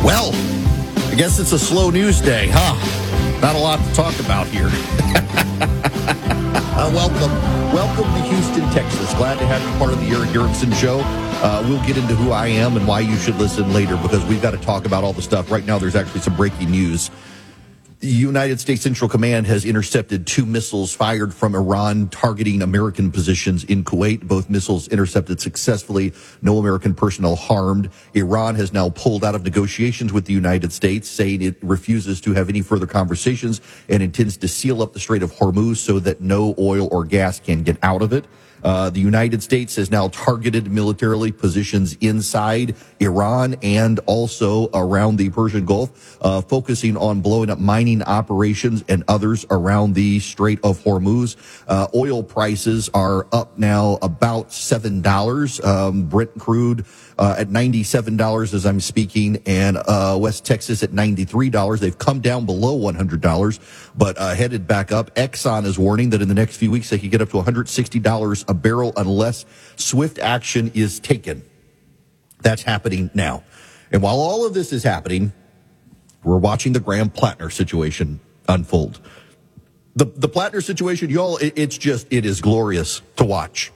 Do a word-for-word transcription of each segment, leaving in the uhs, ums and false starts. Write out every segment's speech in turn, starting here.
Well, I guess it's a slow news day, huh? Not a lot to talk about here. uh, welcome. Welcome to Houston, Texas. Glad to have you part of the Erick Erickson Show. Uh, we'll get into who I am and why you should listen later because we've got to talk about all the stuff. Right now, there's actually some breaking news. The United States Central Command has intercepted two missiles fired from Iran targeting American positions in Kuwait. Both missiles intercepted successfully. No American personnel harmed. Iran has now pulled out of negotiations with the United States, saying it refuses to have any further conversations and intends to seal up the Strait of Hormuz so that no oil or gas can get out of it. Uh, the United States has now targeted militarily positions inside Iran and also around the Persian Gulf, uh, focusing on blowing up mining operations and others around the Strait of Hormuz. Uh, oil prices are up now about seven dollars. Um, Brent crude uh, at ninety-seven dollars as I'm speaking, and uh, West Texas at ninety-three dollars. They've come down below one hundred dollars, but uh, headed back up. Exxon is warning that in the next few weeks they could get up to one hundred sixty dollars a barrel unless swift action is taken. That's happening now. And while all of this is happening, we're watching the Graham Plattner situation unfold. The the Plattner situation, y'all, it, it's just, it is glorious to watch.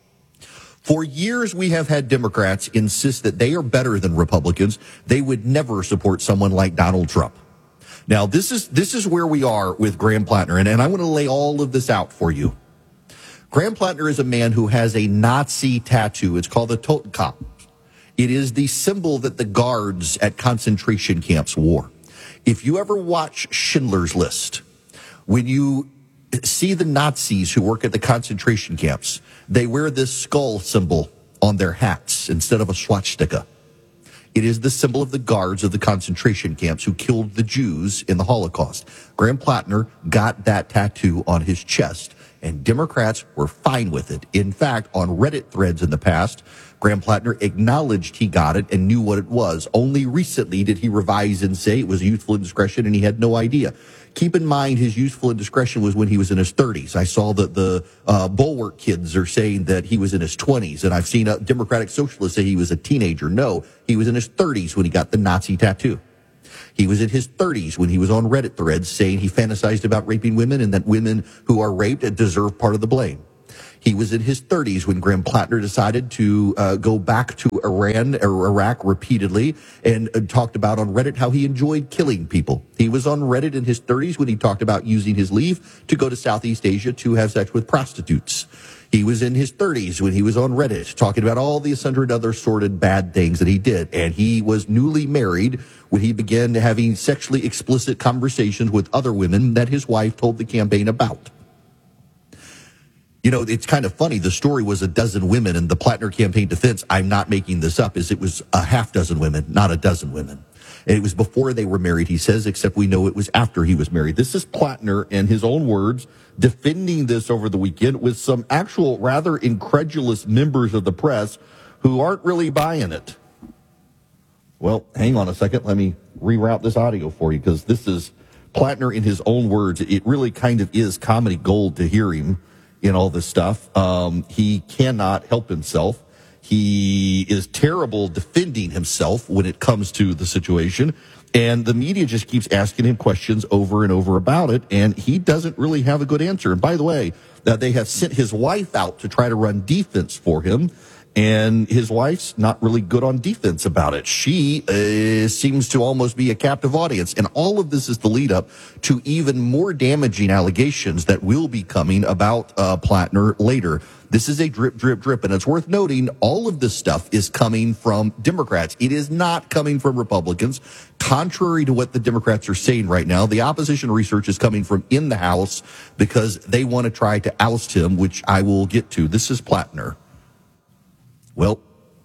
For years, we have had Democrats insist that they are better than Republicans. They would never support someone like Donald Trump. Now, this is this is where we are with Graham Plattner, and, and I want to lay all of this out for you. Graham Plattner is a man who has a Nazi tattoo. It's called the Totenkopf. It is the symbol that the guards at concentration camps wore. If you ever watch Schindler's List, when you see the Nazis who work at the concentration camps, they wear this skull symbol on their hats instead of a swastika. It is the symbol of the guards of the concentration camps who killed the Jews in the Holocaust. Graham Plattner got that tattoo on his chest, and Democrats were fine with it. In fact, on Reddit threads in the past, Graham Plattner acknowledged he got it and knew what it was. Only recently did he revise and say it was youthful indiscretion and he had no idea. Keep in mind, his youthful indiscretion was when he was in his thirties. I saw that the uh, Bulwark kids are saying that he was in his twenties, and I've seen a Democratic socialist say he was a teenager. No, he was in his thirties when he got the Nazi tattoo. He was in his thirties when he was on Reddit threads saying he fantasized about raping women and that women who are raped deserve part of the blame. He was in his thirties when Graham Plattner decided to uh, go back to Iran or Iraq repeatedly and uh, talked about on Reddit how he enjoyed killing people. He was on Reddit in his thirties when he talked about using his leave to go to Southeast Asia to have sex with prostitutes. He was in his thirties when he was on Reddit talking about all the hundred other sordid bad things that he did. And he was newly married when he began having sexually explicit conversations with other women that his wife told the campaign about. You know, it's kind of funny. The story was a dozen women, and the Plattner campaign defense, I'm not making this up, is it was a half dozen women, not a dozen women. And it was before they were married, he says, except we know it was after he was married. This is Plattner, in his own words, defending this over the weekend with some actual rather incredulous members of the press who aren't really buying it. Well, hang on a second. Let me reroute this audio for you, because this is Plattner in his own words. It really kind of is comedy gold to hear him in all this stuff. Um, he cannot help himself. He is terrible defending himself when it comes to the situation. And the media just keeps asking him questions over and over about it. And he doesn't really have a good answer. And by the way, uh, they have sent his wife out to try to run defense for him. And his wife's not really good on defense about it. She uh, seems to almost be a captive audience. And all of this is the lead up to even more damaging allegations that will be coming about uh, Plattner later. This is a drip, drip, drip. And it's worth noting all of this stuff is coming from Democrats. It is not coming from Republicans. Contrary to what the Democrats are saying right now, the opposition research is coming from in the House because they want to try to oust him, which I will get to. This is Plattner. Well,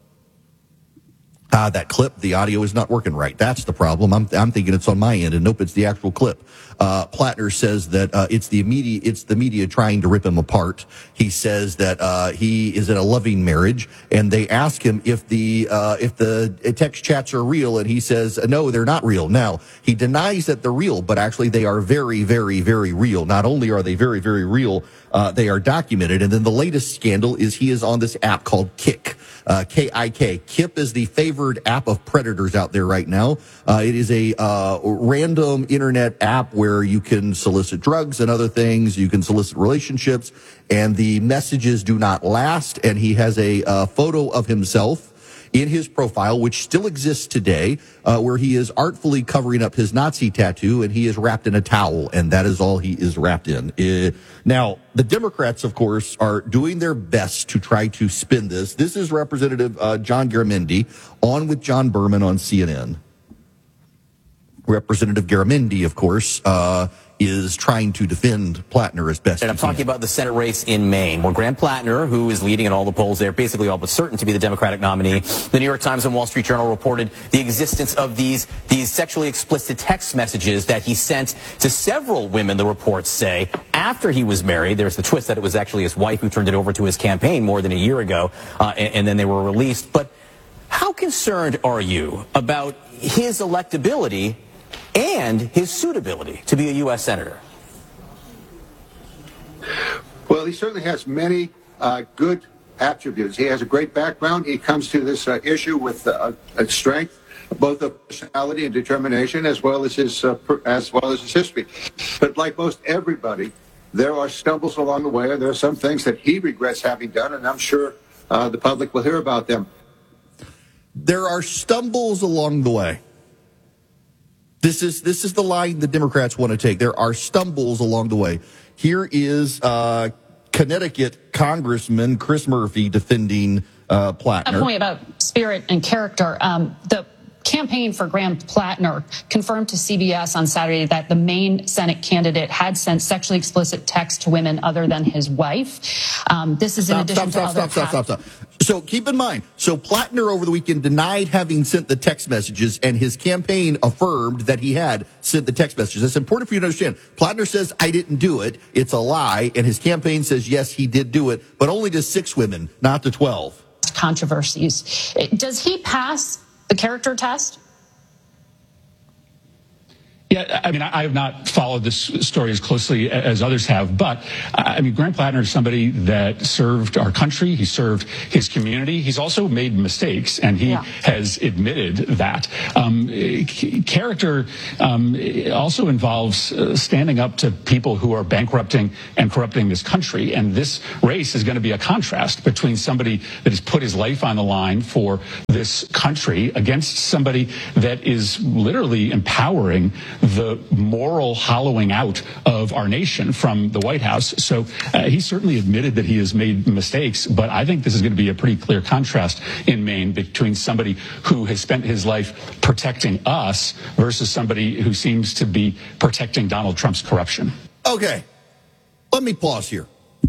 ah, that clip, the audio is not working right. That's the problem. I'm, I'm thinking it's on my end, and nope, it's the actual clip. Uh, Plattner says that uh, it's the media, it's the media trying to rip him apart. He says that uh, he is in a loving marriage, and they ask him if the uh, if the text chats are real, and he says no, they're not real. Now he denies that they're real, but actually they are very, very, very real. Not only are they very, very real, uh, they are documented. And then the latest scandal is he is on this app called Kik. Uh, K I K. Kip is the favorite favored app of predators out there right now. Uh, it is a uh, random internet app where you can solicit drugs and other things. You can solicit relationships, and the messages do not last. And he has a uh, photo of himself in his profile, which still exists today, uh, where he is artfully covering up his Nazi tattoo, and he is wrapped in a towel, and that is all he is wrapped in. Uh, now, the Democrats, of course, are doing their best to try to spin this. This is Representative uh, John Garamendi on with John Berman on C N N. Representative Garamendi, of course, uh, is trying to defend Plattner as best and I'm talking about the Senate race in Maine, where Graham Plattner, who is leading in all the polls there, basically all but certain to be the Democratic nominee. The New York Times and Wall Street Journal reported the existence of these these sexually explicit text messages that he sent to several women, the reports say, after he was married. There's the twist that it was actually his wife who turned it over to his campaign more than a year ago, uh, and, and then they were released. But how concerned are you about his electability and his suitability to be a U S senator? Well, he certainly has many uh, good attributes. He has a great background. He comes to this uh, issue with uh, a strength, both of personality and determination, as well as his uh, per, as well as his history. But like most everybody, there are stumbles along the way, and there are some things that he regrets having done, and I'm sure uh, the public will hear about them. There are stumbles along the way. This is this is the line the Democrats want to take. There are stumbles along the way. Here is uh, Connecticut Congressman Chris Murphy defending uh, Plattner. A point about spirit and character. Um, the campaign for Graham Plattner confirmed to C B S on Saturday that the Maine Senate candidate had sent sexually explicit texts to women other than his wife. Um, this is in stop, addition stop, to stop, other... Stop, stop, stop, stop. So keep in mind, so Plattner over the weekend denied having sent the text messages, and his campaign affirmed that he had sent the text messages. That's important for you to understand. Plattner says, I didn't do it. It's a lie. And his campaign says, yes, he did do it, but only to six women, not to twelve. Controversies. Does he pass the character test? Yeah, I mean, I have not followed this story as closely as others have, but I mean, Graham Plattner is somebody that served our country. He served his community. He's also made mistakes, and he yeah. has admitted that. Um, character um, also involves uh, standing up to people who are bankrupting and corrupting this country, and this race is going to be a contrast between somebody that has put his life on the line for this country against somebody that is literally empowering the moral hollowing out of our nation from the White House. So uh, he certainly admitted that he has made mistakes, but I think this is going to be a pretty clear contrast in Maine between somebody who has spent his life protecting us versus somebody who seems to be protecting Donald Trump's corruption. Okay, let me pause here.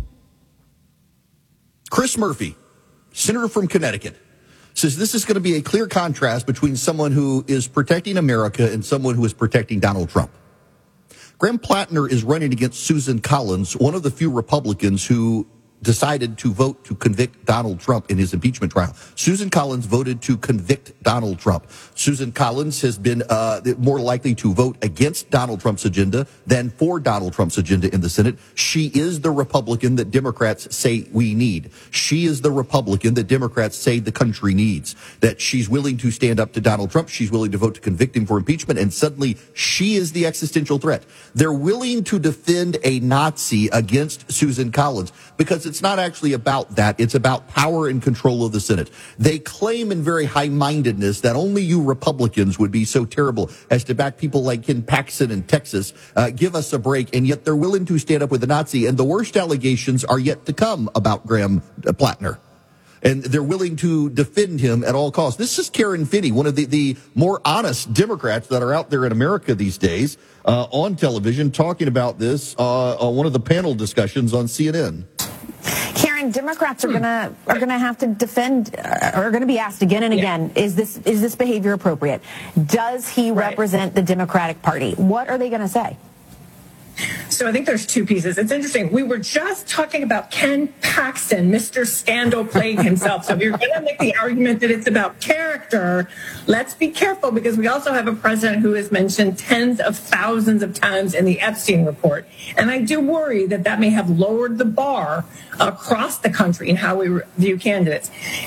Chris Murphy, senator from Connecticut, says this is going to be a clear contrast between someone who is protecting America and someone who is protecting Donald Trump. Graham Plattner is running against Susan Collins, one of the few Republicans who decided to vote to convict Donald Trump in his impeachment trial. Susan Collins voted to convict Donald Trump. Susan Collins has been uh, more likely to vote against Donald Trump's agenda than for Donald Trump's agenda in the Senate. She is the Republican that Democrats say we need. She is the Republican that Democrats say the country needs. That she's willing to stand up to Donald Trump. She's willing to vote to convict him for impeachment. And suddenly she is the existential threat. They're willing to defend a Nazi against Susan Collins because it's not actually about that. It's about power and control of the Senate. They claim in very high-mindedness that only you Republicans would be so terrible as to back people like Ken Paxton in Texas. Uh, give us a break. And yet they're willing to stand up with the Nazi. And the worst allegations are yet to come about Graham Plattner. And they're willing to defend him at all costs. This is Karen Finney, one of the, the more honest Democrats that are out there in America these days, uh, on television, talking about this uh, on one of the panel discussions on C N N. Karen, Democrats are gonna are gonna have to defend, are going to be asked again and again: yeah. Is this is this behavior appropriate? Does he right. represent the Democratic Party? What are they going to say? So I think there's two pieces. It's interesting. We were just talking about Ken Paxton, Mister Scandal Plague himself. So if you're going to make the argument that it's about character, let's be careful, because we also have a president who is mentioned tens of thousands of times in the Epstein report. And I do worry that that may have lowered the bar across the country in how we view candidates. I'm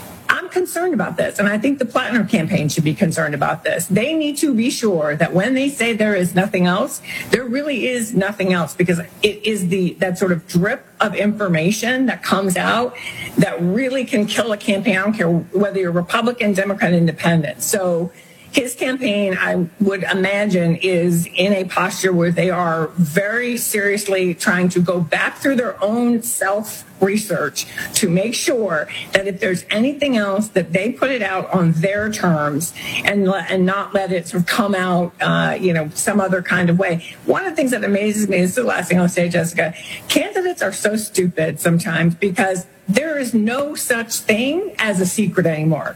I'm concerned about this, and I think the Plattner campaign should be concerned about this. They need to be sure that when they say there is nothing else, there really is nothing else, because it is the that sort of drip of information that comes out that really can kill a campaign. I don't care whether you're Republican, Democrat, Independent. So his campaign, I would imagine, is in a posture where they are very seriously trying to go back through their own self-research to make sure that if there's anything else, that they put it out on their terms and and not let it sort of come out, uh, you know, some other kind of way. One of the things that amazes me, this is the last thing I'll say, Jessica, candidates are so stupid sometimes because there is no such thing as a secret anymore.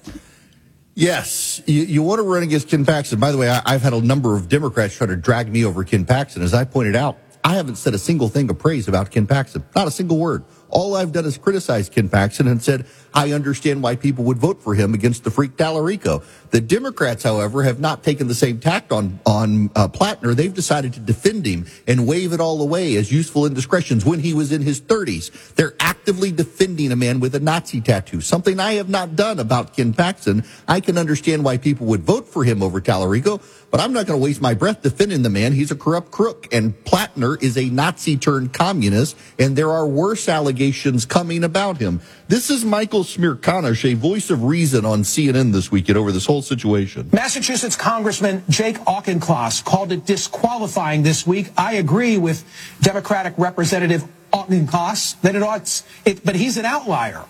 Yes, you, you want to run against Ken Paxton. By the way, I, I've had a number of Democrats try to drag me over Ken Paxton. As I pointed out, I haven't said a single thing of praise about Ken Paxton. Not a single word. All I've done is criticize Ken Paxton and said, I understand why people would vote for him against the freak Tallarico. The Democrats, however, have not taken the same tact on, on uh, Plattner. They've decided to defend him and wave it all away as useful indiscretions when he was in his thirties. They're actively defending a man with a Nazi tattoo, something I have not done about Ken Paxton. I can understand why people would vote for him over Tallarico, but I'm not going to waste my breath defending the man. He's a corrupt crook, and Plattner is a Nazi-turned-communist, and there are worse allegations coming about him. This is Michael Smirkanish, a voice of reason on C N N this weekend over this whole situation. Massachusetts Congressman Jake Auchincloss called it disqualifying this week. I agree with Democratic Representative Auchincloss that it ought, it, but he's an outlier.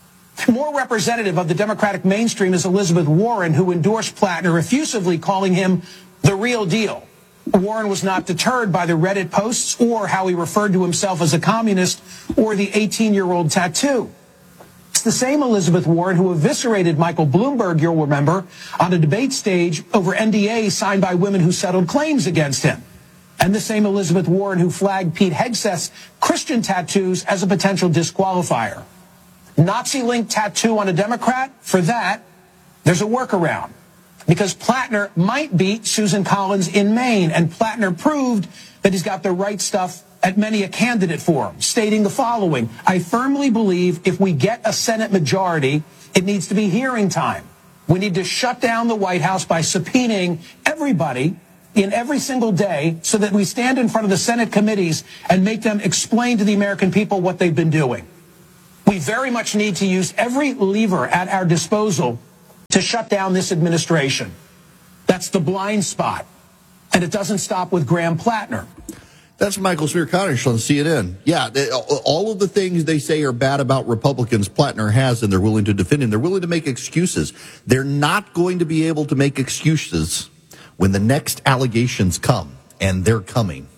More representative of the Democratic mainstream is Elizabeth Warren, who endorsed Plattner, effusively calling him the real deal. Warren was not deterred by the Reddit posts or how he referred to himself as a communist or the eighteen-year-old tattoo. It's the same Elizabeth Warren who eviscerated Michael Bloomberg, you'll remember, on a debate stage over N D As signed by women who settled claims against him. And the same Elizabeth Warren who flagged Pete Hegseth's Christian tattoos as a potential disqualifier. Nazi-linked tattoo on a Democrat? For that, there's a workaround. Because Plattner might beat Susan Collins in Maine, and Plattner proved that he's got the right stuff at many a candidate forum, stating the following: I firmly believe if we get a Senate majority, it needs to be hearing time. We need to shut down the White House by subpoenaing everybody in every single day so that we stand in front of the Senate committees and make them explain to the American people what they've been doing. We very much need to use every lever at our disposal to shut down this administration. That's the blind spot. And it doesn't stop with Graham Plattner. That's Michael Smirkanish on C N N. Yeah, they, all of the things they say are bad about Republicans, Plattner has, and they're willing to defend him. They're willing to make excuses. They're not going to be able to make excuses when the next allegations come, and they're coming.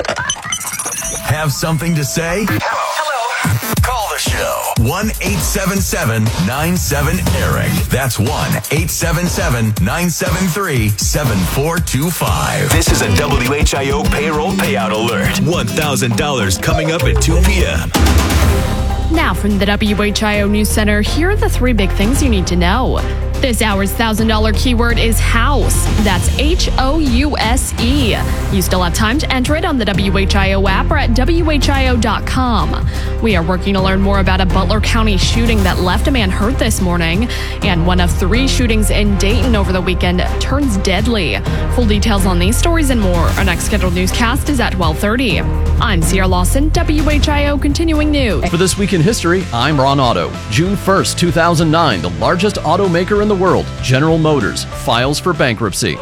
Have something to say? Hello. Call the show. one eight seven seven nine seven Eric. That's one eight seven seven nine seven three seven four two five. This is a W H I O payroll payout alert. one thousand dollars coming up at two p.m. Now from the W H I O News Center, here are the three big things you need to know. This hour's one thousand dollars keyword is house. That's H O U S E. You still have time to enter it on the W H I O app or at W H I O dot com. We are working to learn more about a Butler County shooting that left a man hurt this morning. And one of three shootings in Dayton over the weekend turns deadly. Full details on these stories and more. Our next scheduled newscast is at twelve thirty. I'm Sierra Lawson, W H I O Continuing News. For This Week in History, I'm Ron Otto. June first, two thousand nine, the largest automaker in the world, General Motors, files for bankruptcy.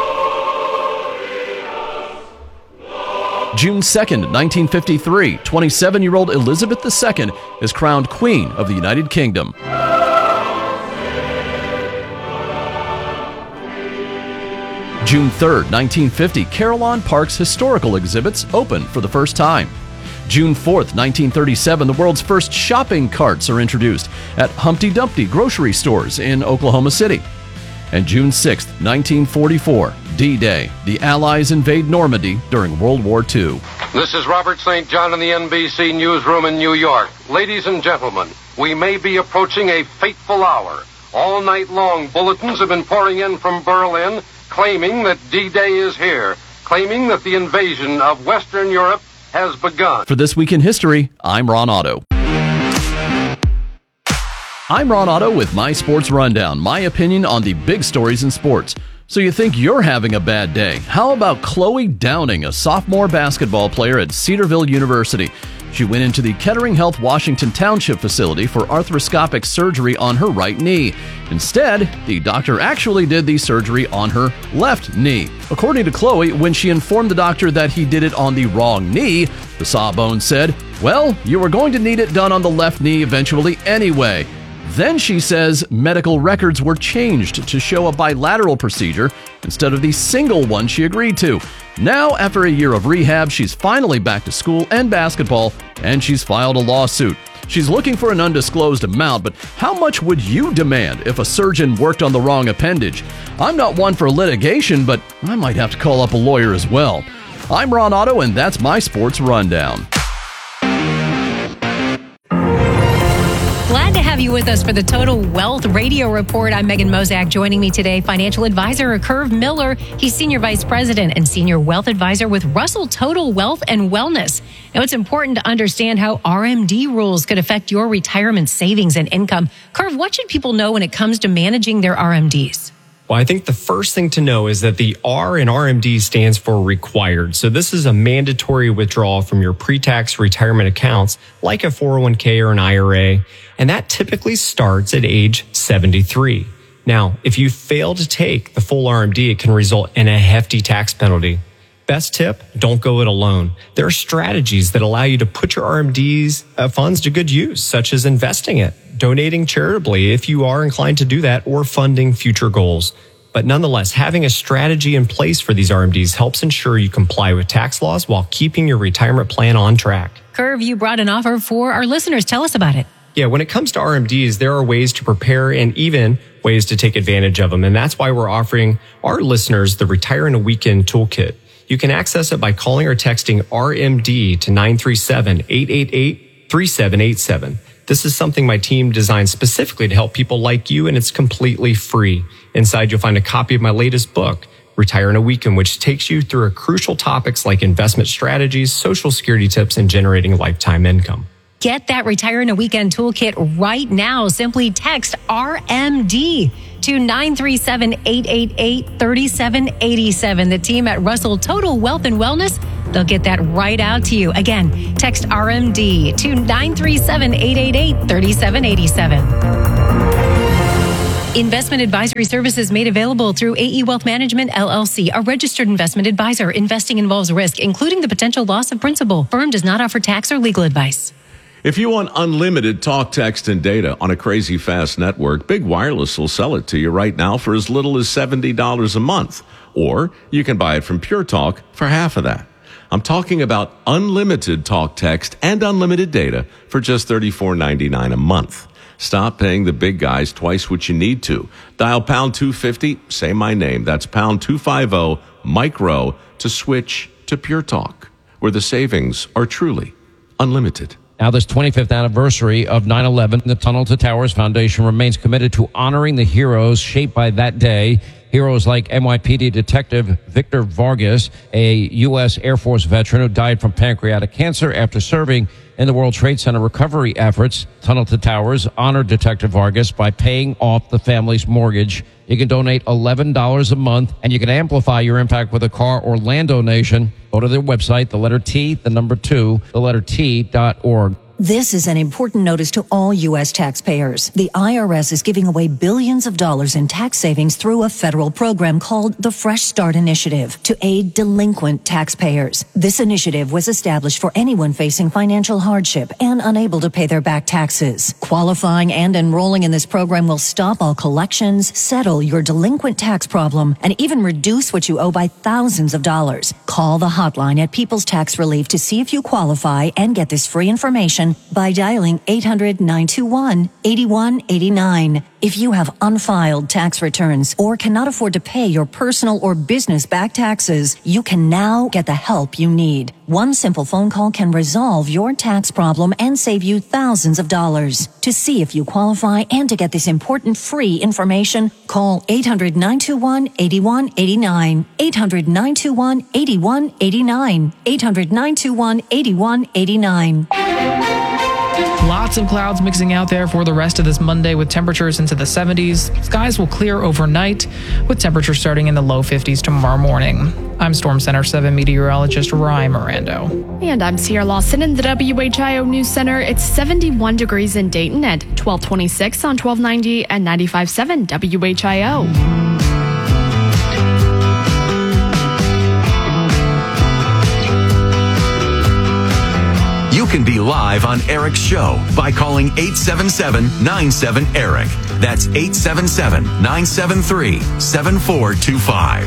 June second, nineteen fifty-three, twenty-seven-year-old Elizabeth the Second is crowned Queen of the United Kingdom. June third, nineteen fifty, Carillon Park's historical exhibits open for the first time. June fourth, nineteen thirty-seven, the world's first shopping carts are introduced at Humpty Dumpty grocery stores in Oklahoma City. And June sixth, nineteen forty-four, D-Day, the Allies invade Normandy during World War Two. This is Robert Saint John in the N B C newsroom in New York. Ladies and gentlemen, we may be approaching a fateful hour. All night long, bulletins have been pouring in from Berlin claiming that D-Day is here, claiming that the invasion of Western Europe has begun. For This Week in History, I'm Ron Otto. I'm Ron Otto with My Sports Rundown, my opinion on the big stories in sports. So you think you're having a bad day? How about Chloe Downing, a sophomore basketball player at Cedarville University? She went into the Kettering Health Washington Township facility for arthroscopic surgery on her right knee. Instead, the doctor actually did the surgery on her left knee. According to Chloe, when she informed the doctor that he did it on the wrong knee, the sawbones said, "Well, you were going to need it done on the left knee eventually anyway." Then she says medical records were changed to show a bilateral procedure instead of the single one she agreed to. Now, after a year of rehab, she's finally back to school and basketball, and she's filed a lawsuit. She's looking for an undisclosed amount, but how much would you demand if a surgeon worked on the wrong appendage? I'm not one for litigation, but I might have to call up a lawyer as well. I'm Ron Otto, and that's my Sports Rundown. Glad to have you with us for the Total Wealth Radio Report. I'm Megan Mozak. Joining me today, financial advisor Curve Miller. He's senior vice president and senior wealth advisor with Russell Total Wealth and Wellness. Now, it's important to understand how R M D rules could affect your retirement savings and income. Curve, what should people know when it comes to managing their R M Ds? Well, I think the first thing to know is that the R in R M D stands for required. So this is a mandatory withdrawal from your pre-tax retirement accounts like a four oh one k or an I R A. And that typically starts at age seventy-three. Now, if you fail to take the full R M D, it can result in a hefty tax penalty. Best tip, don't go it alone. There are strategies that allow you to put your R M D's uh, funds to good use, such as investing it, donating charitably if you are inclined to do that, or funding future goals. But nonetheless, having a strategy in place for these R M Ds helps ensure you comply with tax laws while keeping your retirement plan on track. Curve, you brought an offer for our listeners. Tell us about it. Yeah, when it comes to R M Ds, there are ways to prepare and even ways to take advantage of them. And that's why we're offering our listeners the Retire in a Weekend Toolkit. You can access it by calling or texting R M D to nine three seven, eight eight eight, three seven eight seven. This is something my team designed specifically to help people like you, and it's completely free. Inside, you'll find a copy of my latest book, Retire in a Weekend, which takes you through crucial topics like investment strategies, social security tips, and generating lifetime income. Get that Retire in a Weekend Toolkit right now. Simply text R M D to nine three seven, eight eight eight, three seven eight seven. The team at Russell Total Wealth and Wellness, they'll get that right out to you. Again, text R M D to nine three seven, eight eight eight, three seven eight seven. Investment advisory services made available through A E Wealth Management, L L C, a registered investment advisor. Investing involves risk, including the potential loss of principal. Firm does not offer tax or legal advice. If you want unlimited talk, text, and data on a crazy fast network, Big Wireless will sell it to you right now for as little as seventy dollars a month. Or you can buy it from Pure Talk for half of that. I'm talking about unlimited talk, text, and unlimited data for just thirty-four ninety-nine a month. Stop paying the big guys twice what you need to. Dial pound two fifty, say my name. That's pound two fifty, micro, to switch to Pure Talk, where the savings are truly unlimited. Now, this twenty-fifth anniversary of nine eleven, the Tunnel to Towers Foundation remains committed to honoring the heroes shaped by that day. Heroes like N Y P D Detective Victor Vargas, a U S Air Force veteran who died from pancreatic cancer after serving in the World Trade Center recovery efforts. Tunnel to Towers honored Detective Vargas by paying off the family's mortgage. You can donate eleven dollars a month, and you can amplify your impact with a car or land donation. Go to their website, the letter T, the number two, the letter T dot org. This is an important notice to all U S taxpayers. The I R S is giving away billions of dollars in tax savings through a federal program called the Fresh Start Initiative to aid delinquent taxpayers. This initiative was established for anyone facing financial hardship and unable to pay their back taxes. Qualifying and enrolling in this program will stop all collections, settle your delinquent tax problem, and even reduce what you owe by thousands of dollars. Call the hotline at People's Tax Relief to see if you qualify and get this free information by dialing eight hundred, nine two one, eight one eight nine. If you have unfiled tax returns or cannot afford to pay your personal or business back taxes, you can now get the help you need. One simple phone call can resolve your tax problem and save you thousands of dollars. To see if you qualify and to get this important free information, call eight hundred, nine two one, eight one eight nine, eight hundred, nine two one, eight one eight nine, eight hundred, nine two one, eight one eight nine. Lots of clouds mixing out there for the rest of this Monday with temperatures into the seventies. Skies will clear overnight with temperatures starting in the low fifties tomorrow morning. I'm Storm Center seven meteorologist Ryan Mirando. And I'm Sierra Lawson in the W H I O News Center. It's seventy-one degrees in Dayton at twelve twenty-six on twelve ninety and ninety-five point seven W H I O. You can be live on Eric's show by calling eight seven seven, nine seven, ERIC. That's eight seven seven, nine seven three, seven four two five.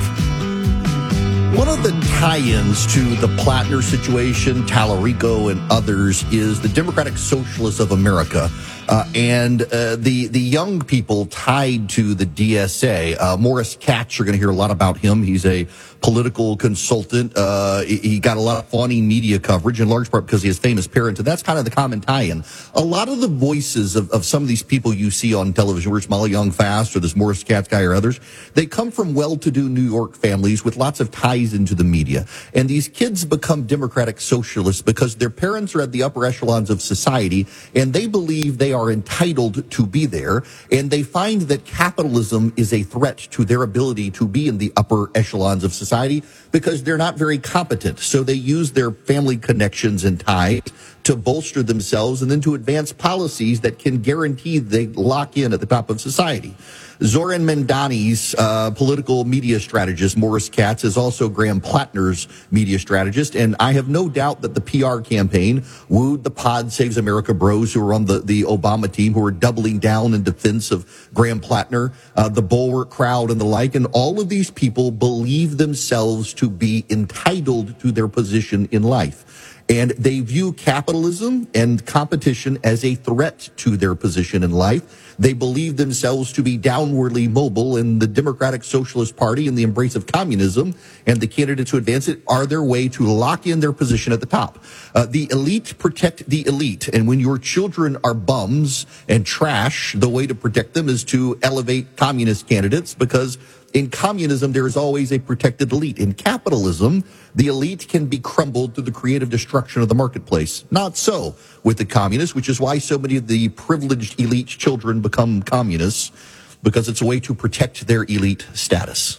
One of the tie-ins to the Plattner situation, Tallarico and others, is the Democratic Socialists of America. Uh, and uh, the the young people tied to the D S A. Uh, Morris Katz, you're going to hear a lot about him. He's a political consultant. Uh, he, he got a lot of fawning media coverage, in large part because he has famous parents, and that's kind of the common tie-in. A lot of the voices of, of some of these people you see on television, whether it's Molly Young Fast or this Morris Katz guy or others, they come from well-to-do New York families with lots of ties into the media. And these kids become Democratic Socialists because their parents are at the upper echelons of society, and they believe they are entitled to be there, and they find that capitalism is a threat to their ability to be in the upper echelons of society because they're not very competent. So they use their family connections and ties to bolster themselves and then to advance policies that can guarantee they lock in at the top of society. Zoran Mandani's uh, political media strategist, Morris Katz, is also Graham Plattner's media strategist, and I have no doubt that the P R campaign wooed the Pod Saves America bros who were on the, the Obama team, who were doubling down in defense of Graham Plattner, uh, the Bulwark crowd and the like, and all of these people believe themselves to be entitled to their position in life. And they view capitalism and competition as a threat to their position in life. They believe themselves to be downwardly mobile, and the Democratic Socialist Party and the embrace of communism and the candidates who advance it are their way to lock in their position at the top. Uh, the elite protect the elite, and when your children are bums and trash, the way to protect them is to elevate communist candidates, because in communism, there is always a protected elite. In capitalism, the elite can be crumbled through the creative destruction of the marketplace. Not so with the communists, which is why so many of the privileged elite children become communists, because it's a way to protect their elite status.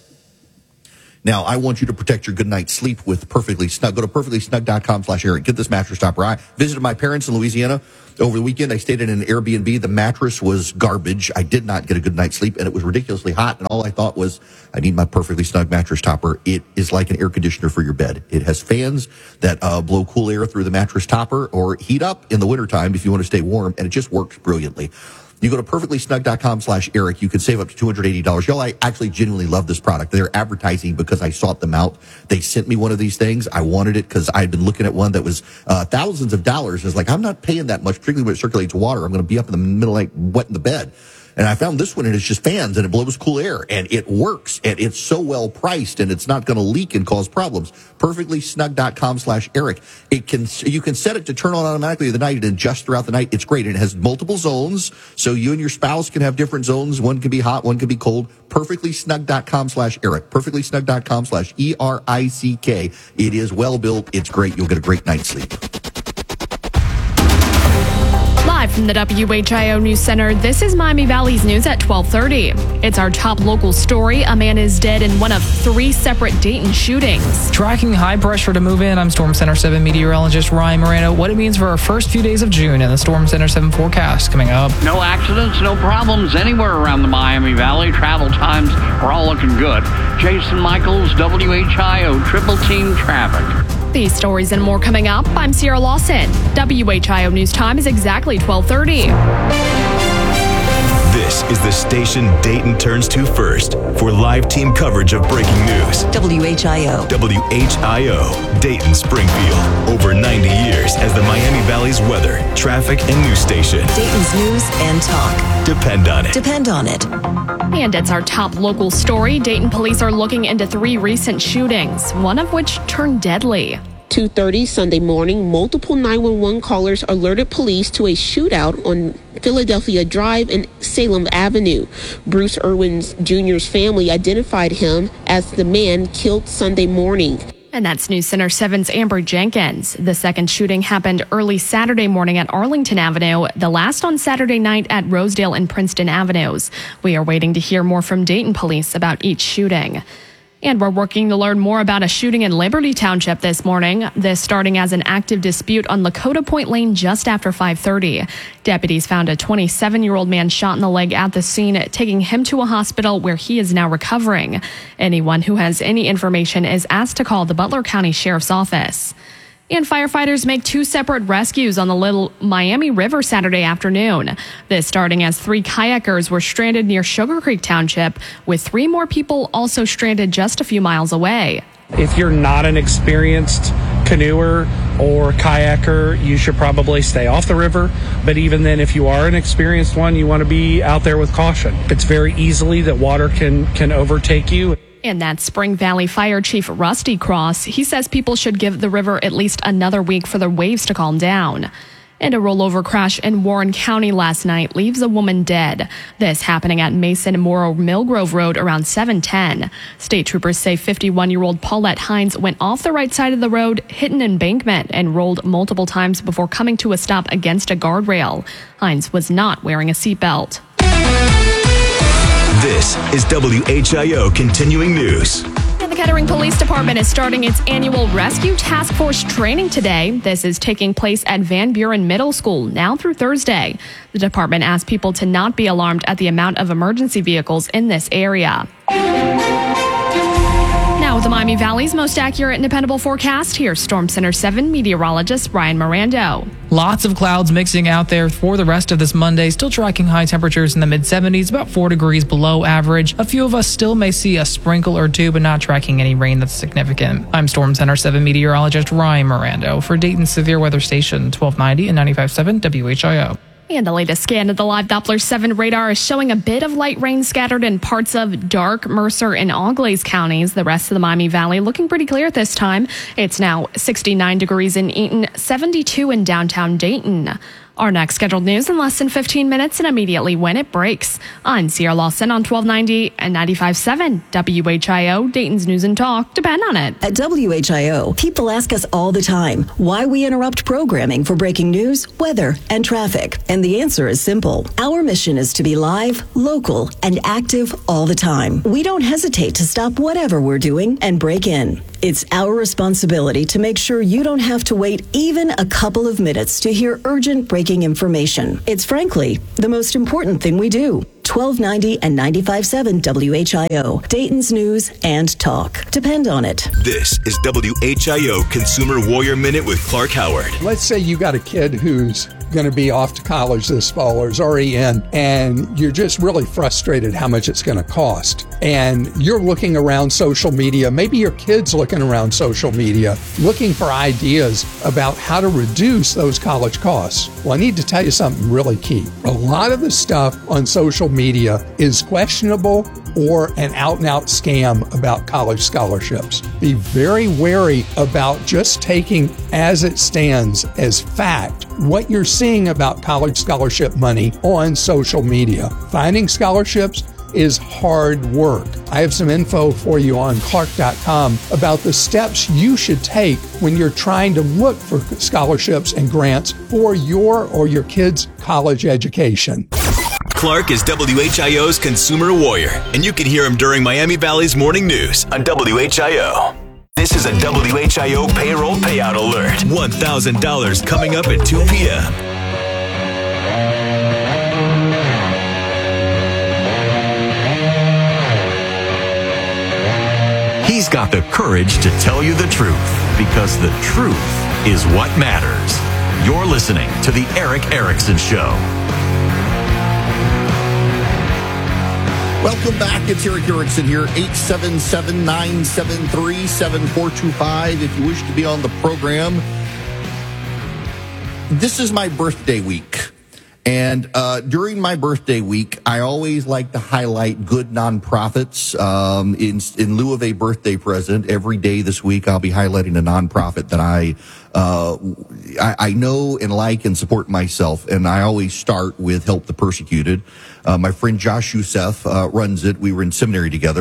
Now, I want you to protect your good night's sleep with Perfectly Snug. Go to perfectly snug dot com slash Eric. Get this mattress topper. I visited my parents in Louisiana over the weekend. I stayed in an Airbnb. The mattress was garbage. I did not get a good night's sleep, and it was ridiculously hot. And all I thought was, I need my Perfectly Snug mattress topper. It is like an air conditioner for your bed. It has fans that uh, blow cool air through the mattress topper or heat up in the wintertime if you want to stay warm, and it just works brilliantly. You go to perfectly snug dot com slash Eric. You can save up to two hundred eighty dollars. Y'all, I actually genuinely love this product. They're advertising because I sought them out. They sent me one of these things. I wanted it because I'd been looking at one that was uh, thousands of dollars. I was like, I'm not paying that much, particularly when it circulates water. I'm going to be up in the middle of the night wet in the bed. And I found this one, and it's just fans, and it blows cool air, and it works, and it's so well priced, and it's not going to leak and cause problems. perfectly snug dot com slash Eric. It can, you can set it to turn on automatically the night and adjust throughout the night. It's great, and it has multiple zones, so you and your spouse can have different zones. One can be hot, one can be cold. perfectly snug dot com slash Eric. perfectly snug dot com slash E R I C K. It is well built. It's great. You'll get a great night's sleep. Live from the W H I O News Center, this is Miami Valley's news at twelve thirty. It's our top local story. A man is dead in one of three separate Dayton shootings. Tracking high pressure to move in, I'm Storm Center seven meteorologist Ryan Morano. What it means for our first few days of June and the Storm Center seven forecast coming up. No accidents, no problems anywhere around the Miami Valley. Travel times are all looking good. Jason Michaels, W H I O Triple Team Traffic. These stories and more coming up. I'm Sierra Lawson. W H I O News Time is exactly twelve thirty. This is the station Dayton turns to first for live team coverage of breaking news. W H I O. W H I O, Dayton Springfield. Over ninety years as the Miami Valley's weather, traffic, and news station. Dayton's news and talk. Depend on it. Depend on it. And it's our top local story. Dayton police are looking into three recent shootings, one of which turned deadly. two thirty Sunday morning, multiple nine one one callers alerted police to a shootout on Philadelphia Drive and Salem Avenue. Bruce Irwin Junior's family identified him as the man killed Sunday morning. And that's News Center seven's Amber Jenkins. The second shooting happened early Saturday morning at Arlington Avenue, the last on Saturday night at Rosedale and Princeton Avenues. We are waiting to hear more from Dayton police about each shooting. And we're working to learn more about a shooting in Liberty Township this morning. This starting as an active dispute on Lakota Point Lane just after five thirty. Deputies found a twenty-seven-year-old man shot in the leg at the scene, taking him to a hospital where he is now recovering. Anyone who has any information is asked to call the Butler County Sheriff's Office. And firefighters make two separate rescues on the Little Miami River Saturday afternoon. This starting as three kayakers were stranded near Sugar Creek Township, with three more people also stranded just a few miles away. If you're not an experienced canoer or kayaker, you should probably stay off the river. But even then, if you are an experienced one, you want to be out there with caution. It's very easily that water can, can overtake you. And that's Spring Valley Fire Chief Rusty Cross. He says people should give the river at least another week for the waves to calm down. And a rollover crash in Warren County last night leaves a woman dead. This happening at Mason Morrow Millgrove Road around seven ten. State troopers say fifty-one-year-old Paulette Hines went off the right side of the road, hit an embankment, and rolled multiple times before coming to a stop against a guardrail. Hines was not wearing a seatbelt. This is W H I O Continuing News. And the Kettering Police Department is starting its annual Rescue Task Force training today. This is taking place at Van Buren Middle School now through Thursday. The department asked people to not be alarmed at the amount of emergency vehicles in this area. Now with the Miami Valley's most accurate and dependable forecast, here's Storm Center seven meteorologist Ryan Mirando. Lots of clouds mixing out there for the rest of this Monday, still tracking high temperatures in the mid seventies, about four degrees below average. A few of us still may see a sprinkle or two, but not tracking any rain that's significant. I'm Storm Center seven meteorologist Ryan Mirando for Dayton's Severe Weather Station, twelve ninety and ninety-five point seven W H I O. And the latest scan of the live Doppler seven radar is showing a bit of light rain scattered in parts of Darke, Mercer, and Auglaize counties. The rest of the Miami Valley looking pretty clear at this time. It's now sixty-nine degrees in Eaton, seventy-two in downtown Dayton. Our next scheduled news in less than fifteen minutes and immediately when it breaks. I'm Sierra Lawson on twelve ninety and ninety-five point seven W H I O, Dayton's News and Talk. Depend on it. At W H I O, people ask us all the time why we interrupt programming for breaking news, weather, and traffic. And the answer is simple. Our mission is to be live, local, and active all the time. We don't hesitate to stop whatever we're doing and break in. It's our responsibility to make sure you don't have to wait even a couple of minutes to hear urgent breaking information. It's frankly the most important thing we do. twelve ninety and ninety-five point seven W H I O, Dayton's News and Talk. Depend on it. This is W H I O Consumer Warrior Minute with Clark Howard. Let's say you got a kid who's going to be off to college this fall or is already in, and you're just really frustrated how much it's going to cost. And you're looking around social media, maybe your kid's looking around social media, looking for ideas about how to reduce those college costs. Well, I need to tell you something really key. A lot of the stuff on social media is questionable or an out-and-out scam about college scholarships. Be very wary about just taking as it stands as fact what you're seeing about college scholarship money on social media. Finding scholarships is hard work. I have some info for you on Clark dot com about the steps you should take when you're trying to look for scholarships and grants for your or your kids' college education. Clark is W H I O's Consumer Warrior, and you can hear him during Miami Valley's Morning News on W H I O. This is a W H I O payroll payout alert. one thousand dollars coming up at two p.m. He's got the courage to tell you the truth, because the truth is what matters. You're listening to The Erick Erickson Show. Welcome back. It's Erick Erickson here. eight seven seven, nine seven three, seven four two five if you wish to be on the program. This is my birthday week. And uh, during my birthday week, I always like to highlight good nonprofits. Um, in, in lieu of a birthday present, every day this week, I'll be highlighting a nonprofit that I, uh, I, I know and like and support myself. And I always start with Help the Persecuted. Uh, my friend Josh Youssef uh, runs it. We were in seminary together.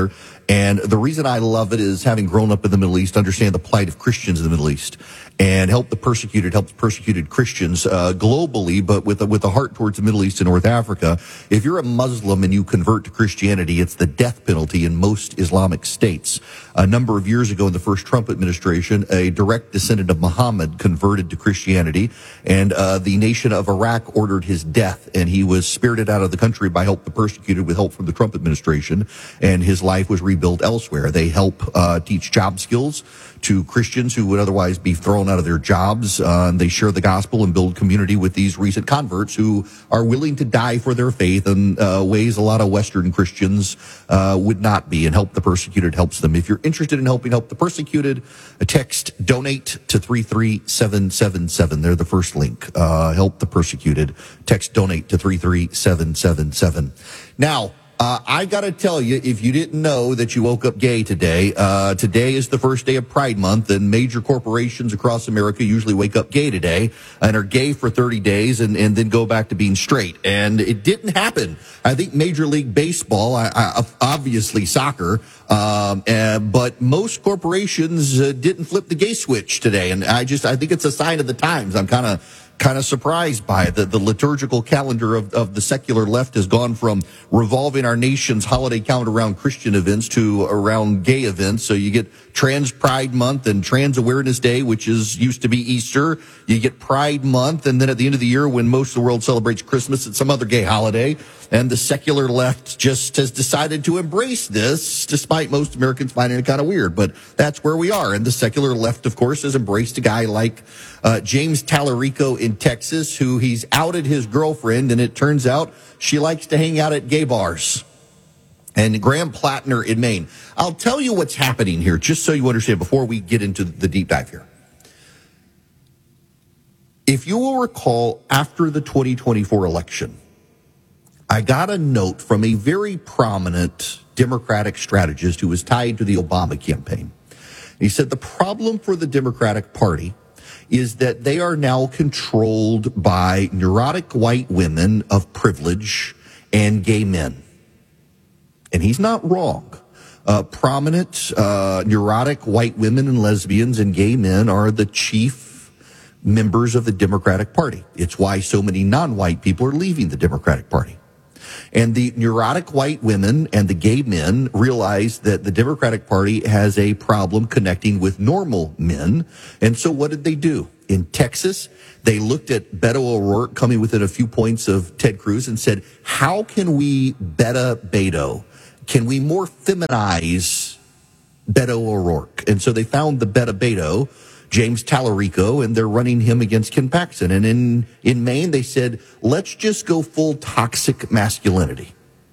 And the reason I love it is having grown up in the Middle East, understand the plight of Christians in the Middle East, and help the persecuted, help the persecuted Christians uh, globally, but with a, with a heart towards the Middle East and North Africa. If you're a Muslim and you convert to Christianity, it's the death penalty in most Islamic states. A number of years ago in the first Trump administration, a direct descendant of Muhammad converted to Christianity, and uh, the nation of Iraq ordered his death, and he was spirited out of the country by help the persecuted with help from the Trump administration, and his life was rebuilt elsewhere. They help uh, teach job skills to Christians who would otherwise be thrown out of their jobs. Uh, and they share the gospel and build community with these recent converts who are willing to die for their faith in uh, ways a lot of Western Christians uh, would not be, and help the persecuted helps them. If you're interested in helping help the persecuted, text donate to three three seven seven seven. They're the first link. Uh, help the persecuted. Text donate to three three seven seven seven. Now, Uh, I gotta tell you, if you didn't know that you woke up gay today, uh, today is the first day of Pride Month, and major corporations across America usually wake up gay today and are gay for thirty days and, and then go back to being straight. And it didn't happen. I think Major League Baseball, I, I, obviously soccer, um, and, but most corporations uh, didn't flip the gay switch today. And I just, I think it's a sign of the times. I'm kind of kind of surprised by it. The, the liturgical calendar of, of the secular left has gone from revolving our nation's holiday calendar around Christian events to around gay events. So you get Trans Pride Month and Trans Awareness Day, which is used to be Easter. You get Pride Month, and then at the end of the year, when most of the world celebrates Christmas, it's some other gay holiday. And the secular left just has decided to embrace this, despite most Americans finding it kind of weird. But that's where we are. And the secular left, of course, has embraced a guy like uh, James Tallarico in Texas, who he's outed his girlfriend, and it turns out she likes to hang out at gay bars. And Graham Plattner in Maine. I'll tell you what's happening here, just so you understand, before we get into the deep dive here. If you will recall, after the twenty twenty-four election, I got a note from a very prominent Democratic strategist who was tied to the Obama campaign. He said the problem for the Democratic Party is that they are now controlled by neurotic white women of privilege and gay men. And he's not wrong. Uh, prominent, uh, neurotic white women and lesbians and gay men are the chief members of the Democratic Party. It's why so many non-white people are leaving the Democratic Party. And the neurotic white women and the gay men realize that the Democratic Party has a problem connecting with normal men. And so what did they do? In Texas, they looked at Beto O'Rourke coming within a few points of Ted Cruz and said, how can we beta Beto? Can we more feminize Beto O'Rourke? And so they found the beta Beto, James Tallarico, and they're running him against Ken Paxton. And in, in Maine, they said, let's just go full toxic masculinity.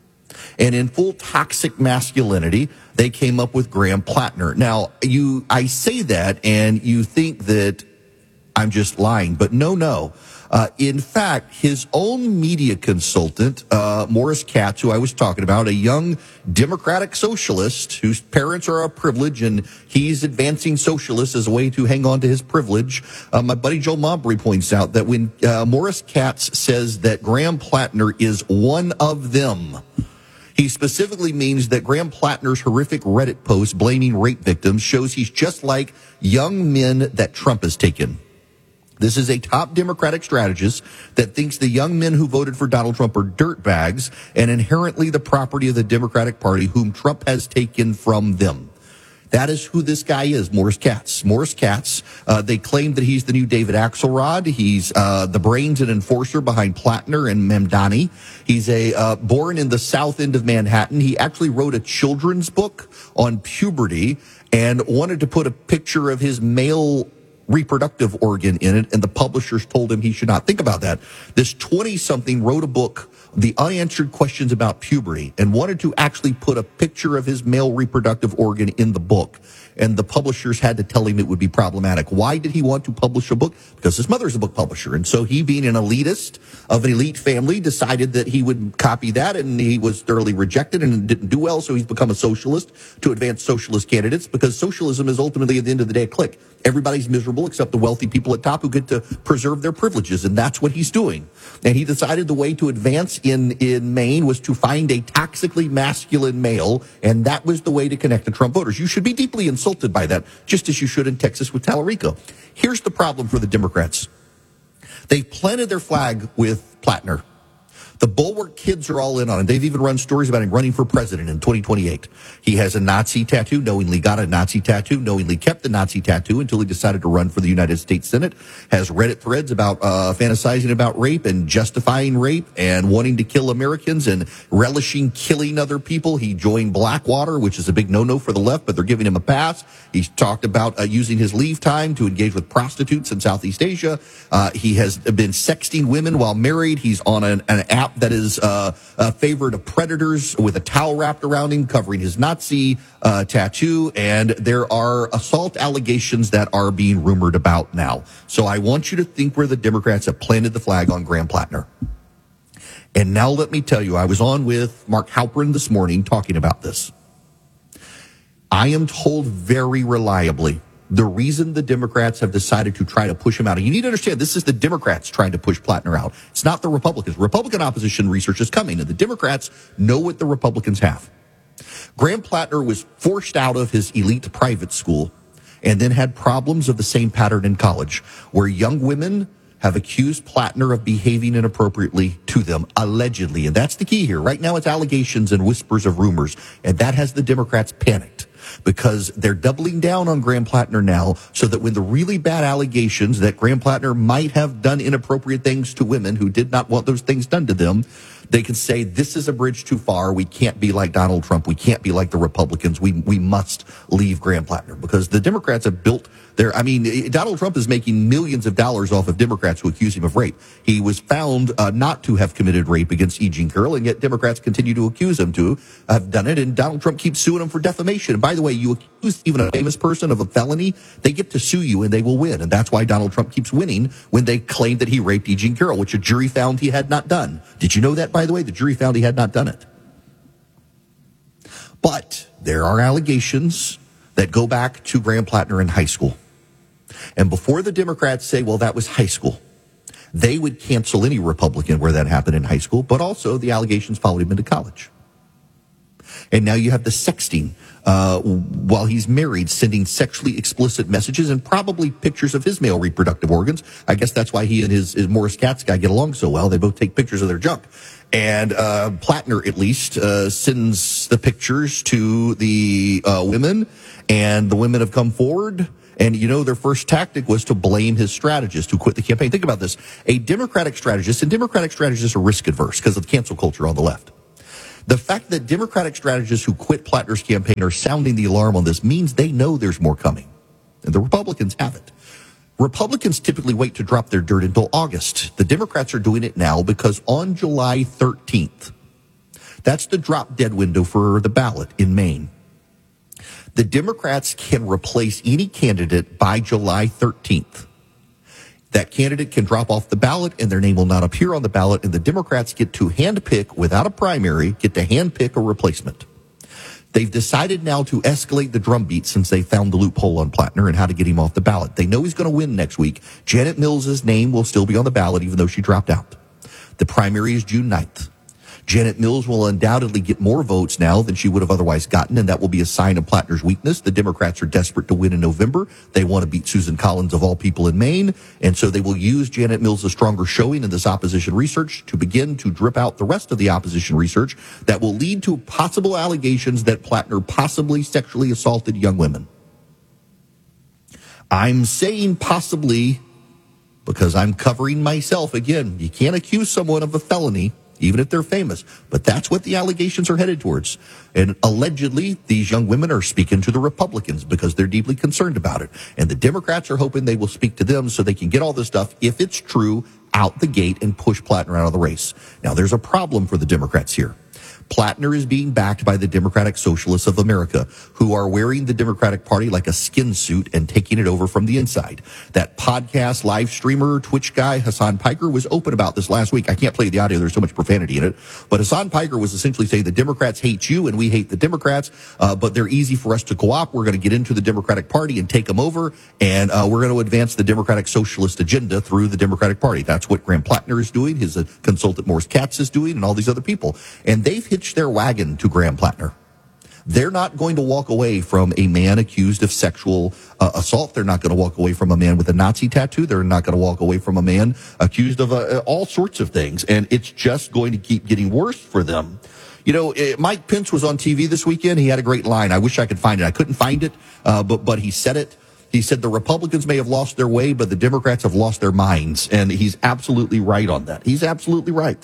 And in full toxic masculinity, they came up with Graham Plattner. Now, you, I say that, and you think that I'm just lying, but no, no. Uh, in fact, his own media consultant, uh, Morris Katz, who I was talking about, a young Democratic socialist whose parents are a privilege, and he's advancing socialists as a way to hang on to his privilege. Uh, my buddy Joe Mabry points out that when uh, Morris Katz says that Graham Plattner is one of them, he specifically means that Graham Plattner's horrific Reddit post blaming rape victims shows he's just like young men that Trump has taken. This is a top Democratic strategist that thinks the young men who voted for Donald Trump are dirtbags and inherently the property of the Democratic Party, whom Trump has taken from them. That is who this guy is, Morris Katz. Morris Katz, uh, they claim that he's the new David Axelrod. He's uh, the brains and enforcer behind Plattner and Mamdani. He's a uh, born in the south end of Manhattan. He actually wrote a children's book on puberty and wanted to put a picture of his male reproductive organ in it, and the publishers told him he should not think about that. This twenty-something wrote a book, The Unanswered Questions About Puberty, and wanted to actually put a picture of his male reproductive organ in the book. And the publishers had to tell him it would be problematic. Why did he want to publish a book? Because his mother's a book publisher. And so he, being an elitist of an elite family, decided that he would copy that, and he was thoroughly rejected and didn't do well. So he's become a socialist to advance socialist candidates, because socialism is ultimately, at the end of the day, a clique. Everybody's miserable miserable except the wealthy people at top who get to preserve their privileges. And that's what he's doing. And he decided the way to advance in, in Maine was to find a toxically masculine male. And that was the way to connect the Trump voters. You should be deeply insulted by that, just as you should in Texas with Tallarico. Here's the problem for the Democrats. They've planted their flag with Plattner. The Bulwark kids are all in on it. They've even run stories about him running for president in twenty twenty-eight. He has a Nazi tattoo, knowingly got a Nazi tattoo, knowingly kept the Nazi tattoo until he decided to run for the United States Senate, has Reddit threads about uh, fantasizing about rape and justifying rape and wanting to kill Americans and relishing killing other people. He joined Blackwater, which is a big no-no for the left, but they're giving him a pass. He's talked about uh, using his leave time to engage with prostitutes in Southeast Asia. Uh, he has been sexting women while married. He's on an, an app that is uh, a favorite of predators with a towel wrapped around him covering his Nazi uh, tattoo. And there are assault allegations that are being rumored about now. So I want you to think where the Democrats have planted the flag on Graham Plattner. And now let me tell you, I was on with Mark Halperin this morning talking about this. I am told very reliably the reason the Democrats have decided to try to push him out, and you need to understand, this is the Democrats trying to push Plattner out. It's not the Republicans. Republican opposition research is coming, and the Democrats know what the Republicans have. Graham Plattner was forced out of his elite private school and then had problems of the same pattern in college, where young women have accused Plattner of behaving inappropriately to them, allegedly. And that's the key here. Right now it's allegations and whispers of rumors, and that has the Democrats panicked, because they're doubling down on Graham Plattner now so that when the really bad allegations that Graham Plattner might have done inappropriate things to women who did not want those things done to them, they can say, this is a bridge too far. We can't be like Donald Trump. We can't be like the Republicans. We we must leave Graham Plattner, because the Democrats have built their, I mean, Donald Trump is making millions of dollars off of Democrats who accuse him of rape. He was found uh, not to have committed rape against E. Jean Carroll, and yet Democrats continue to accuse him to have done it. And Donald Trump keeps suing him for defamation. And by the way, you accuse even a famous person of a felony, they get to sue you and they will win. And that's why Donald Trump keeps winning when they claim that he raped E. Jean Carroll, which a jury found he had not done. Did you know that, by the way? The jury found he had not done it. But there are allegations that go back to Graham Plattner in high school. And before the Democrats say, well, that was high school, they would cancel any Republican where that happened in high school, but also the allegations followed him into college. And now you have the sexting uh, while he's married, sending sexually explicit messages and probably pictures of his male reproductive organs. I guess that's why he and his, his Morris Katz guy get along so well. They both take pictures of their junk. And uh, Plattner, at least, uh, sends the pictures to the uh, women, and the women have come forward. And, you know, their first tactic was to blame his strategist who quit the campaign. Think about this. A Democratic strategist, and Democratic strategists are risk adverse because of the cancel culture on the left. The fact that Democratic strategists who quit Plattner's campaign are sounding the alarm on this means they know there's more coming. And the Republicans haven't. Republicans typically wait to drop their dirt until August. The Democrats are doing it now because on July thirteenth, that's the drop dead window for the ballot in Maine. The Democrats can replace any candidate by July thirteenth. That candidate can drop off the ballot and their name will not appear on the ballot, and the Democrats get to handpick, without a primary, get to handpick a replacement. They've decided now to escalate the drumbeat since they found the loophole on Plattner and how to get him off the ballot. They know he's going to win next week. Janet Mills' name will still be on the ballot even though she dropped out. The primary is June ninth. Janet Mills will undoubtedly get more votes now than she would have otherwise gotten, and that will be a sign of Plattner's weakness. The Democrats are desperate to win in November. They want to beat Susan Collins, of all people, in Maine, and so they will use Janet Mills' stronger showing in this opposition research to begin to drip out the rest of the opposition research that will lead to possible allegations that Plattner possibly sexually assaulted young women. I'm saying possibly because I'm covering myself. Again, you can't accuse someone of a felony even if they're famous. But that's what the allegations are headed towards. And allegedly, these young women are speaking to the Republicans because they're deeply concerned about it. And the Democrats are hoping they will speak to them so they can get all this stuff, if it's true, out the gate and push Plattner out of the race. Now, there's a problem for the Democrats here. Plattner is being backed by the Democratic Socialists of America, who are wearing the Democratic Party like a skin suit and taking it over from the inside. That podcast live streamer, Twitch guy, Hassan Piker, was open about this last week. I can't play the audio. There's so much profanity in it. But Hassan Piker was essentially saying the Democrats hate you and we hate the Democrats, uh, but they're easy for us to co-opt. We're going to get into the Democratic Party and take them over, and uh, we're going to advance the Democratic Socialist agenda through the Democratic Party. That's what Graham Plattner is doing. His uh, consultant Morris Katz is doing, and all these other people. And they've hitched their wagon to Graham Plattner. They're not going to walk away from a man accused of sexual uh, assault. They're not going to walk away from a man with a Nazi tattoo. They're not going to walk away from a man accused of uh, all sorts of things. And it's just going to keep getting worse for them. You know, uh, Mike Pence was on T V this weekend. He had a great line. I wish I could find it. I couldn't find it, uh, but but he said it. He said the Republicans may have lost their way, but the Democrats have lost their minds. And he's absolutely right on that. He's absolutely right.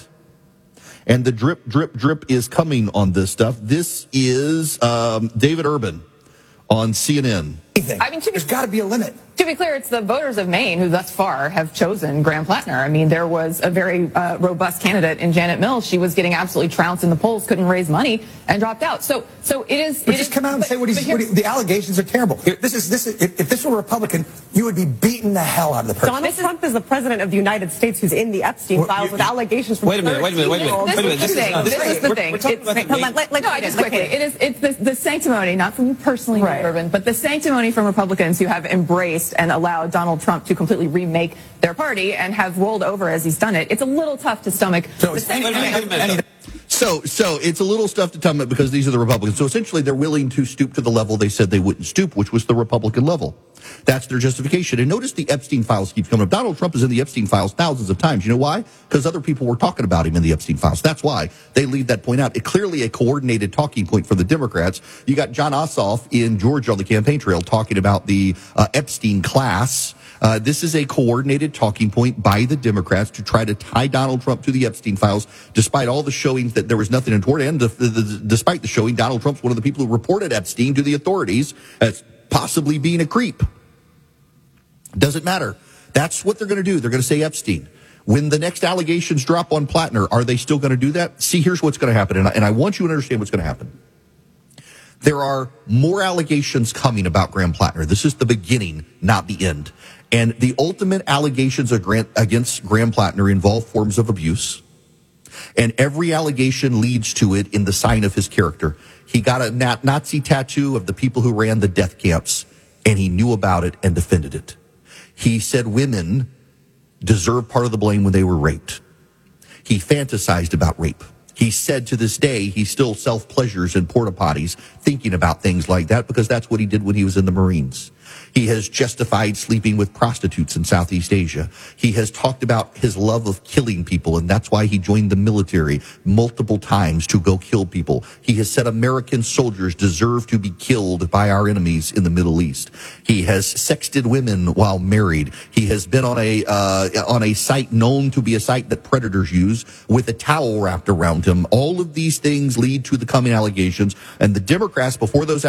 And the drip, drip, drip is coming on this stuff. This is um, David Urban on C N N. I mean, to be, there's got to be a limit. To be clear, it's the voters of Maine who thus far have chosen Graham Plattner. I mean, there was a very uh, robust candidate in Janet Mills. She was getting absolutely trounced in the polls, couldn't raise money, and dropped out. So, so it is. But it just is, come out and but, say what he's. What he, the allegations are terrible. This is this is. If, if this were a Republican, you would be beating the hell out of the person. Donald Trump is the president of the United States who's in the Epstein Well, files you- with allegations from. Wait a minute, wait a minute, wait a minute, This wait a minute. is the This is- thing. this This is- is the we're- thing. we're talking It's- about the hold Maine- on, let- let- No, just quickly. It is. It's the, the sanctimony, not from personally, Right. Urban, but the sanctimony from Republicans who have embraced and allowed Donald Trump to completely remake their party and have rolled over as he's done it. It's a little tough to stomach. So, the sanctimony. So, so it's a little stuff to tell them because these are the Republicans. So essentially, they're willing to stoop to the level they said they wouldn't stoop, which was the Republican level. That's their justification. And notice the Epstein files keeps coming up. Donald Trump is in the Epstein files thousands of times. You know why? Because other people were talking about him in the Epstein files. That's why they leave that point out. It clearly a coordinated talking point for the Democrats. You got John Ossoff in Georgia on the campaign trail talking about the uh, Epstein class. Uh, this is a coordinated talking point by the Democrats to try to tie Donald Trump to the Epstein files, despite all the showings that there was nothing untoward. And the, the, the, despite the showing, Donald Trump's one of the people who reported Epstein to the authorities as possibly being a creep. Doesn't matter. That's what they're going to do. They're going to say Epstein. When the next allegations drop on Plattner, are they still going to do that? See, here's what's going to happen. And I, and I want you to understand what's going to happen. There are more allegations coming about Graham Plattner. This is the beginning, not the end. And the ultimate allegations against Graham Plattner involve forms of abuse. And every allegation leads to it in the sign of his character. He got a Nazi tattoo of the people who ran the death camps, and he knew about it and defended it. He said women deserve part of the blame when they were raped. He fantasized about rape. He said to this day he still self-pleasures in porta potties thinking about things like that because that's what he did when he was in the Marines. He has justified sleeping with prostitutes in Southeast Asia. He has talked about his love of killing people, and that's why he joined the military multiple times to go kill people. He has said American soldiers deserve to be killed by our enemies in the Middle East. He has sexted women while married. He has been on a uh, on a site known to be a site that predators use with a towel wrapped around him. All of these things lead to the coming allegations, and the Democrats, before those